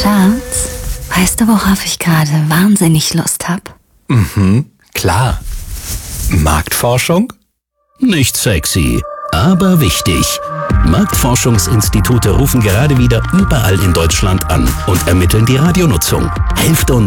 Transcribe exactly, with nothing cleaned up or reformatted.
Schatz, weißt du, worauf ich gerade wahnsinnig Lust hab? Mhm, klar. Marktforschung? Nicht sexy, aber wichtig. Marktforschungsinstitute rufen gerade wieder überall in Deutschland an und ermitteln die Radionutzung. Helft uns